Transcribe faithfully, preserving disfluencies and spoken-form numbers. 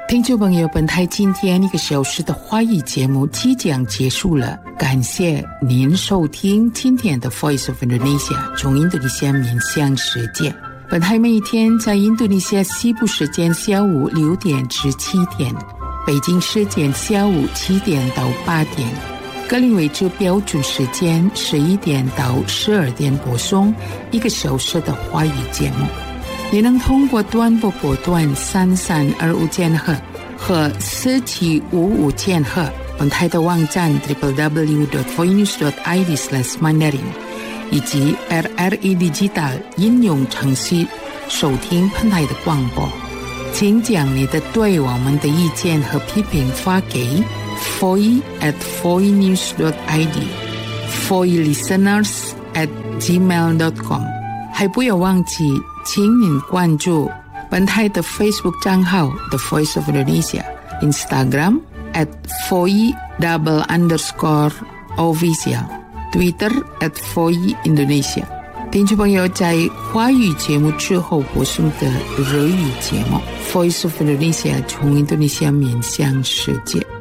听众朋友，本台今天一个小时的华语节目即将结束了，感谢您收听今天的 Voice of Indonesia 从印度尼西亚面向世界。本台每天在印度尼西亚西部时间下午六点至七点，北京时间下午七点到八点，格林威治标准时间十一点到十二点播送一个小时的华语节目。也能通过短波波段三三二五千赫和四七五五千赫，本台的网站 double-u double-u double-u dot voinews dot i d slash mandarin 以及 R R E Digital 应用程序收听本台的广播。请将你的对我们的意见和批评发给 voice at voinews dot i d voice listeners at gmail dot com。 还不要忘记请您关注本台的 Facebook 账号 The Voice of Indonesia， Instagram at voice double underscore official， Twitter at voice Indonesia。 听众朋友，在华语节目之后播送的日语节目 Voice of Indonesia 从印度尼西亚面向世界。